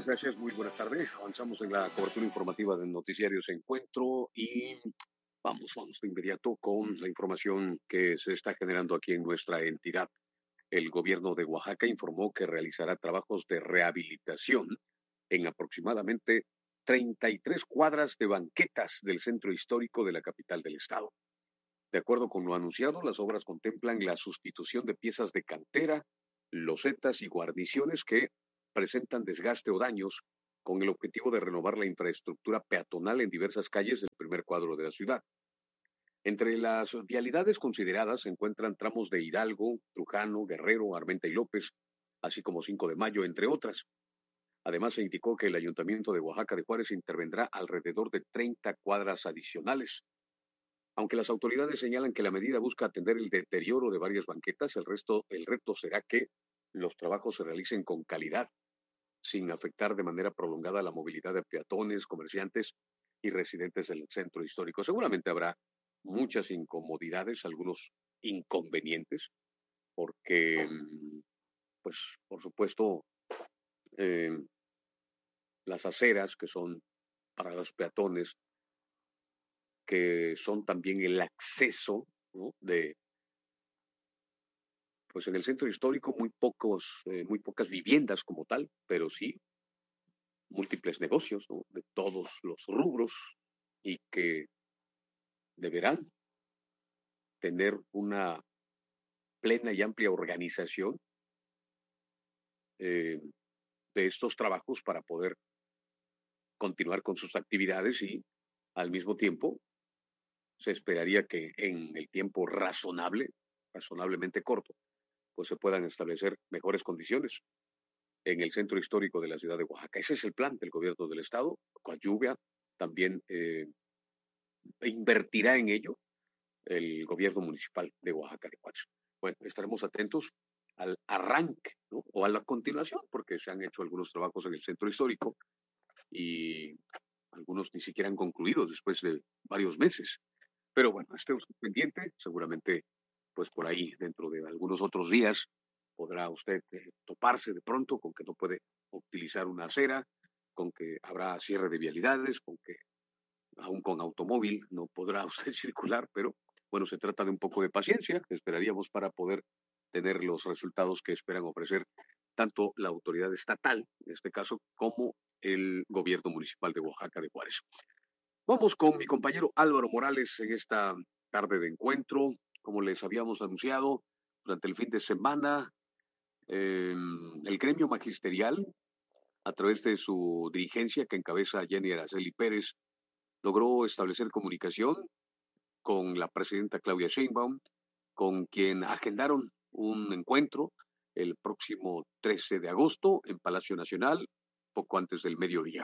gracias. Muy buena tarde. Avanzamos en la cobertura informativa del Noticiarios Encuentro y vamos de inmediato con la información que se está generando aquí en nuestra entidad. El gobierno de Oaxaca informó que realizará trabajos de rehabilitación en aproximadamente 33 cuadras de banquetas del centro histórico de la capital del estado. De acuerdo con lo anunciado, las obras contemplan la sustitución de piezas de cantera, losetas y guarniciones que presentan desgaste o daños, con el objetivo de renovar la infraestructura peatonal en diversas calles del primer cuadro de la ciudad. Entre las vialidades consideradas se encuentran tramos de Hidalgo, Trujano, Guerrero, Armenta y López, así como 5 de Mayo, entre otras. Además, se indicó que el Ayuntamiento de Oaxaca de Juárez intervendrá alrededor de 30 cuadras adicionales. Aunque las autoridades señalan que la medida busca atender el deterioro de varias banquetas, el reto será que los trabajos se realicen con calidad, sin afectar de manera prolongada la movilidad de peatones, comerciantes y residentes del centro histórico. Seguramente habrá muchas incomodidades, algunos inconvenientes, porque, pues, por supuesto, las aceras que son para los peatones, que son también el acceso, ¿no? Pues en el centro histórico muy pocas viviendas como tal, pero sí múltiples negocios, ¿no? De todos los rubros y que deberán tener una plena y amplia organización de estos trabajos para poder continuar con sus actividades y al mismo tiempo se esperaría que en el tiempo razonablemente corto, pues se puedan establecer mejores condiciones en el centro histórico de la ciudad de Oaxaca. Ese es el plan del gobierno del estado. Coadyuva, también invertirá en ello el gobierno municipal de Oaxaca de Juárez. Bueno, estaremos atentos al arranque, ¿no? O a la continuación, porque se han hecho algunos trabajos en el centro histórico y algunos ni siquiera han concluido después de varios meses. Pero bueno, esté usted pendiente, seguramente pues por ahí dentro de algunos otros días podrá usted toparse de pronto con que no puede utilizar una acera, con que habrá cierre de vialidades, con que aún con automóvil no podrá usted circular, pero bueno, se trata de un poco de paciencia, esperaríamos para poder tener los resultados que esperan ofrecer tanto la autoridad estatal, en este caso, como el gobierno municipal de Oaxaca de Juárez. Vamos con mi compañero Álvaro Morales en esta tarde de encuentro. Como les habíamos anunciado, durante el fin de semana, el gremio magisterial, a través de su dirigencia que encabeza Jenny Araceli Pérez, logró establecer comunicación con la presidenta Claudia Sheinbaum, con quien agendaron un encuentro el próximo 13 de agosto en Palacio Nacional, poco antes del mediodía.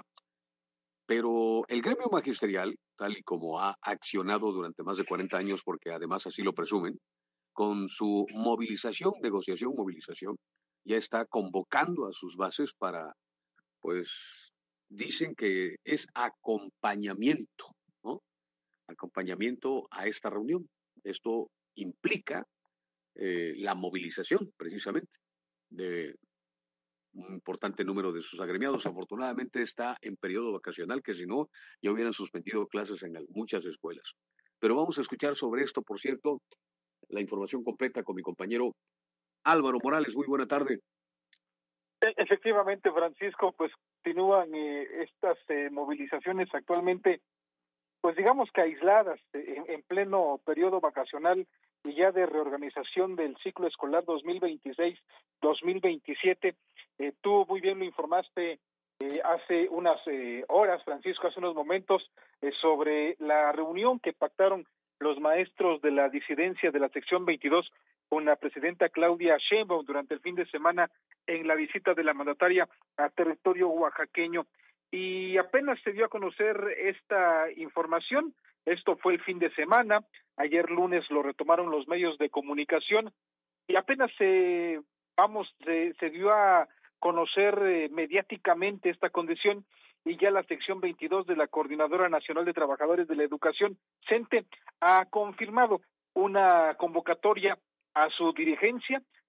Pero el gremio magisterial, tal y como ha accionado durante más de 40 años, porque además así lo presumen, con su movilización, ya está convocando a sus bases para, pues, dicen que es acompañamiento, ¿no? Acompañamiento a esta reunión. Esto implica la movilización, precisamente, de un importante número de sus agremiados. Afortunadamente está en periodo vacacional, que si no, ya hubieran suspendido clases en muchas escuelas. Pero vamos a escuchar sobre esto, por cierto, la información completa con mi compañero Álvaro Morales. Muy buena tarde. Efectivamente, Francisco, pues continúan estas movilizaciones actualmente, pues digamos que aisladas, en pleno periodo vacacional y ya de reorganización del ciclo escolar 2026-2027. Tú muy bien lo informaste hace unas horas, Francisco, hace unos momentos, sobre la reunión que pactaron los maestros de la disidencia de la sección 22 con la presidenta Claudia Sheinbaum durante el fin de semana en la visita de la mandataria a territorio oaxaqueño. Y apenas se dio a conocer esta información. Esto fue el fin de semana. Ayer lunes lo retomaron los medios de comunicación y apenas se dio a conocer mediáticamente esta condición, y ya la sección 22 de la Coordinadora Nacional de Trabajadores de la Educación, CENTE, ha confirmado una convocatoria a su dirigencia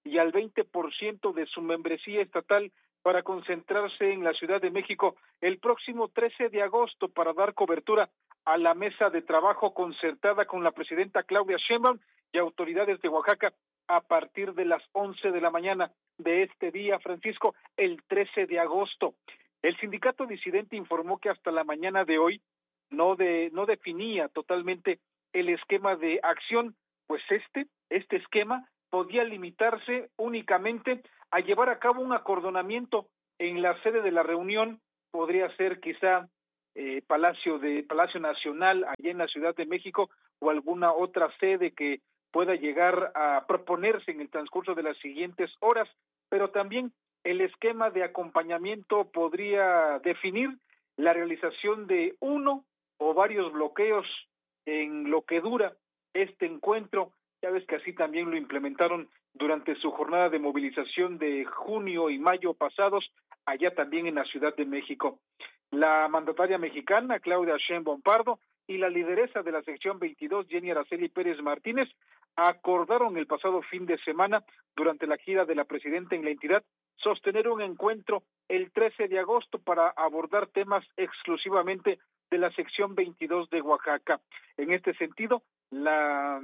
y al 20% de su membresía estatal para concentrarse en la Ciudad de México el próximo 13 de agosto para dar cobertura a la mesa de trabajo concertada con la presidenta Claudia Sheinbaum y autoridades de Oaxaca a partir de las 11 de la mañana de este día, Francisco, el 13 de agosto. El sindicato disidente informó que hasta la mañana de hoy no definía totalmente el esquema de acción, pues este esquema podía limitarse únicamente a llevar a cabo un acordonamiento en la sede de la reunión, podría ser quizá Palacio Nacional allá en la Ciudad de México o alguna otra sede que pueda llegar a proponerse en el transcurso de las siguientes horas, pero también el esquema de acompañamiento podría definir la realización de uno o varios bloqueos en lo que dura este encuentro. Ya ves que así también lo implementaron durante su jornada de movilización de junio y mayo pasados, allá también en la Ciudad de México. La mandataria mexicana, Claudia Sheinbaum Pardo, y la lideresa de la sección 22, Jenny Araceli Pérez Martínez, acordaron el pasado fin de semana, durante la gira de la presidenta en la entidad, sostener un encuentro el 13 de agosto para abordar temas exclusivamente de la sección 22 de Oaxaca. En este sentido, la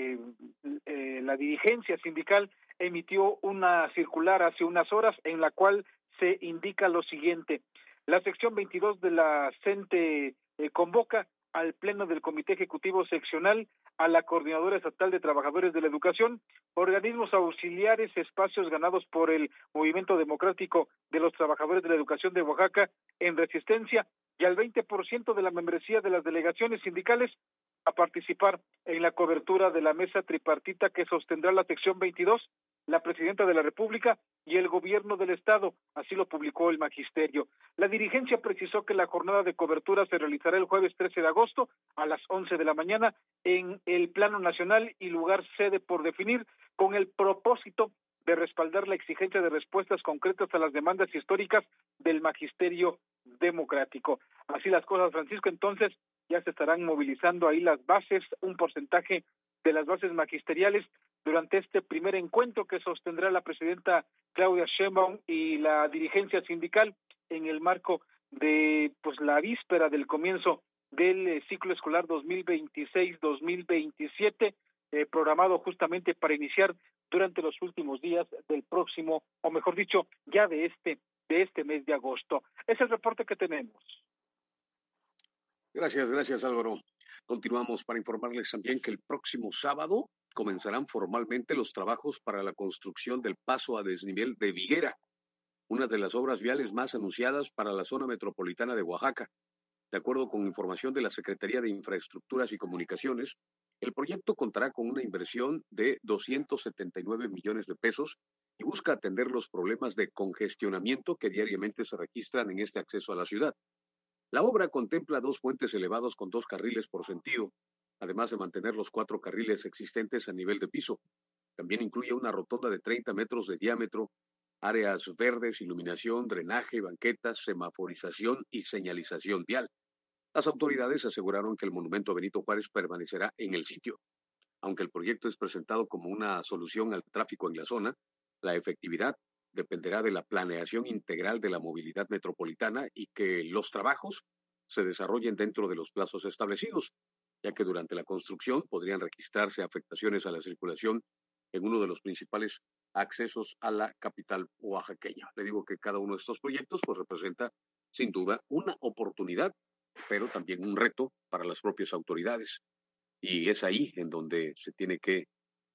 dirigencia sindical emitió una circular hace unas horas en la cual se indica lo siguiente: la sección 22 de la CENTE convoca al Pleno del Comité Ejecutivo Seccional, a la Coordinadora Estatal de Trabajadores de la Educación, organismos auxiliares, espacios ganados por el Movimiento Democrático de los Trabajadores de la Educación de Oaxaca en resistencia, y al 20% de la membresía de las delegaciones sindicales a participar en la cobertura de la mesa tripartita que sostendrá la sección 22, la presidenta de la República y el gobierno del estado, así lo publicó el magisterio. La dirigencia precisó que la jornada de cobertura se realizará el jueves 13 de agosto a las 11 de la mañana en el plano nacional y lugar sede por definir, con el propósito de respaldar la exigencia de respuestas concretas a las demandas históricas del magisterio democrático. Así las cosas, Francisco. Entonces ya se estarán movilizando ahí las bases, un porcentaje de las bases magisteriales durante este primer encuentro que sostendrá la presidenta Claudia Sheinbaum y la dirigencia sindical en el marco de la víspera del comienzo del ciclo escolar 2026-2027, programado justamente para iniciar durante los últimos días del próximo, o mejor dicho, ya de este mes de agosto. Es el reporte que tenemos. Gracias, Álvaro. Continuamos para informarles también que el próximo sábado comenzarán formalmente los trabajos para la construcción del paso a desnivel de Viguera, una de las obras viales más anunciadas para la zona metropolitana de Oaxaca. De acuerdo con información de la Secretaría de Infraestructuras y Comunicaciones, el proyecto contará con una inversión de 279 millones de pesos y busca atender los problemas de congestionamiento que diariamente se registran en este acceso a la ciudad. La obra contempla 2 puentes elevados con 2 carriles por sentido, además de mantener los 4 carriles existentes a nivel de piso. También incluye una rotonda de 30 metros de diámetro, áreas verdes, iluminación, drenaje, banquetas, semaforización y señalización vial. Las autoridades aseguraron que el monumento a Benito Juárez permanecerá en el sitio. Aunque el proyecto es presentado como una solución al tráfico en la zona, la efectividad dependerá de la planeación integral de la movilidad metropolitana y que los trabajos se desarrollen dentro de los plazos establecidos, ya que durante la construcción podrían registrarse afectaciones a la circulación en uno de los principales accesos a la capital oaxaqueña. Le digo que cada uno de estos proyectos representa sin duda una oportunidad, pero también un reto para las propias autoridades. Y es ahí en donde se tiene que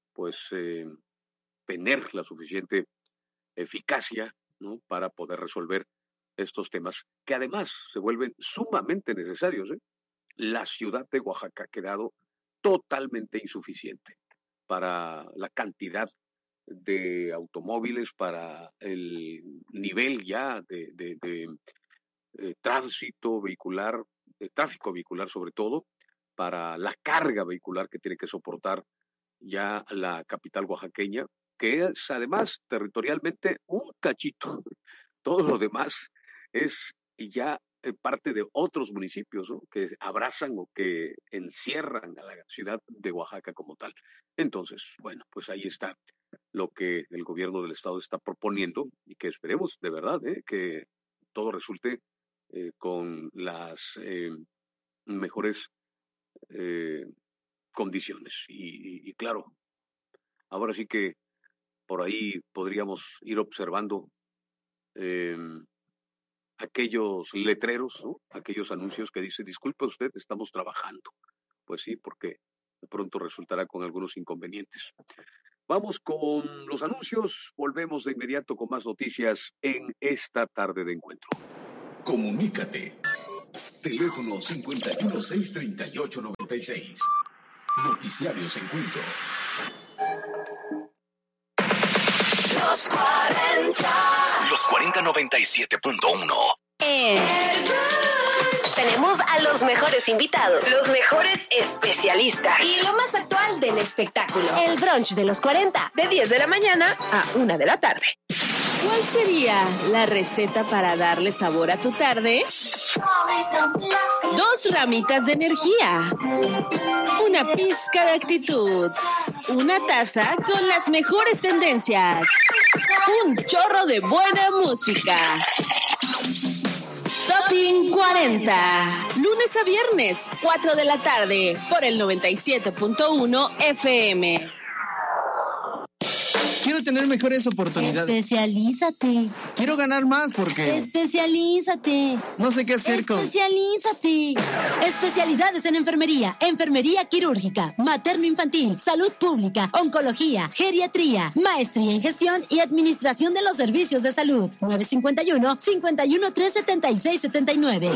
tener la suficiente eficacia, ¿no?, para poder resolver estos temas que además se vuelven sumamente necesarios. La ciudad de Oaxaca ha quedado totalmente insuficiente para la cantidad de automóviles, para el nivel ya de tránsito vehicular, de tráfico vehicular sobre todo, para la carga vehicular que tiene que soportar ya la capital oaxaqueña, que es además territorialmente un cachito. Todo lo demás es ya parte de otros municipios, ¿no?, que abrazan o que encierran a la ciudad de Oaxaca como tal. Entonces, bueno, pues ahí está. lo que el gobierno del Estado está proponiendo y que esperemos de verdad que todo resulte con las mejores condiciones. Y claro, ahora sí que por ahí podríamos ir observando aquellos letreros, ¿no? Aquellos anuncios que dicen, disculpe usted, estamos trabajando. Pues sí, porque de pronto resultará con algunos inconvenientes. Vamos con los anuncios, volvemos de inmediato con más noticias en esta tarde de encuentro. Comunícate. Teléfono 5163896. Noticiarios Encuentro. Los 40. Los 4097.1. Tenemos a los mejores invitados, los mejores especialistas y lo más actual del espectáculo. El brunch de los 40, de 10 de la mañana a 1 de la tarde. ¿Cuál sería la receta para darle sabor a tu tarde? 2 ramitas de energía, una pizca de actitud, una taza con las mejores tendencias, un chorro de buena música. Topping 40, lunes a viernes, 4 de la tarde, por el 97.1 FM. Quiero tener mejores oportunidades. Especialízate. Quiero ganar más porque... Especialízate. No sé qué hacer con... Especialízate. Especialidades en enfermería, enfermería quirúrgica, materno-infantil, salud pública, oncología, geriatría, maestría en gestión y administración de los servicios de salud. 951-5137679.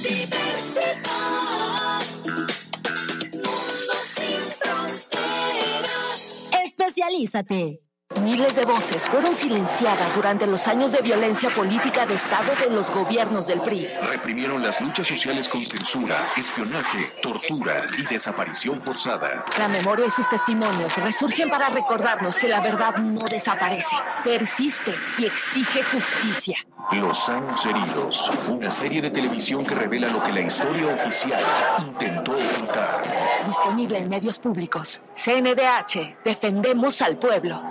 Especialízate. Miles de voces fueron silenciadas durante los años de violencia política de Estado de los gobiernos del PRI. Reprimieron las luchas sociales con censura, espionaje, tortura y desaparición forzada. La memoria y sus testimonios resurgen para recordarnos que la verdad no desaparece, persiste y exige justicia. Los años heridos, una serie de televisión que revela lo que la historia oficial intentó ocultar. Disponible en medios públicos. CNDH, defendemos al pueblo.